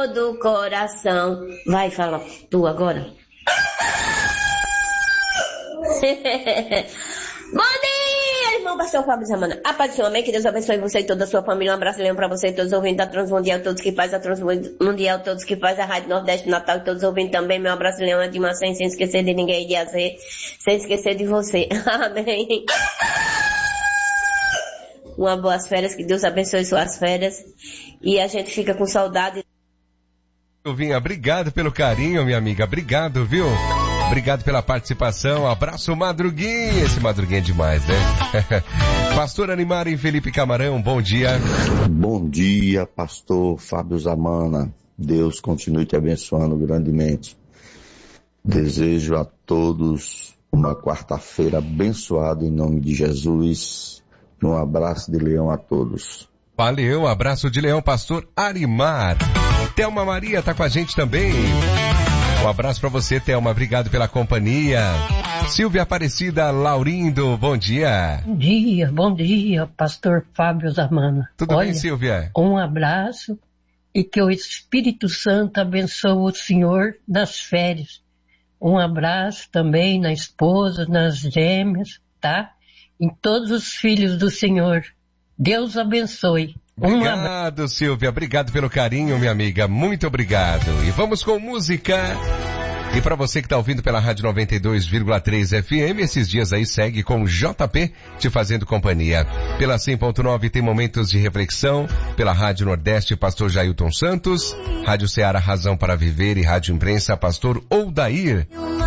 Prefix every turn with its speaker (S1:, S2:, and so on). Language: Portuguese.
S1: todo o coração. Vai, fala tu agora. Bom dia, irmão pastor Fábio Zamana. A paz do Senhor, amém. Que Deus abençoe você e toda a sua família. Um abraço leão pra você e todos os ouvintes da Transmundial, todos que fazem a Transmundial, todos que fazem a Rádio Nordeste Natal e todos os ouvintes também. Meu abraço leão é de Macém, sem esquecer de ninguém de azer, sem esquecer de você. Amém. Uma boas férias, que Deus abençoe suas férias. E a gente fica com saudade.
S2: Silvinha, obrigado pelo carinho, minha amiga. Obrigado, viu? Obrigado pela participação. Abraço, Madruguinha. Esse Madruguinha é demais, né? Pastor Animar e Felipe Camarão, bom dia.
S3: Bom dia, pastor Fábio Zamana. Deus continue te abençoando grandemente. Desejo a todos uma quarta-feira abençoada em nome de Jesus. Um abraço de leão a todos.
S2: Valeu, abraço de leão, pastor Arimar. Thelma Maria tá com a gente também. Um abraço pra você, Thelma. Obrigado pela companhia. Silvia Aparecida Laurindo, bom dia.
S4: Bom dia, pastor Fábio Zamana.
S2: Tudo bem, Silvia?
S4: Um abraço e que o Espírito Santo abençoe o senhor nas férias. Um abraço também na esposa, nas gêmeas, tá? Em todos os filhos do Senhor. Deus abençoe.
S2: Obrigado, Silvia. Obrigado pelo carinho, minha amiga. Muito obrigado. E vamos com música. E para você que está ouvindo pela Rádio 92,3 FM, esses dias aí segue com JP te fazendo companhia. Pela 100.9 tem momentos de reflexão. Pela Rádio Nordeste, pastor Jailton Santos. Rádio Ceará Razão para Viver e Rádio Imprensa, pastor Odair.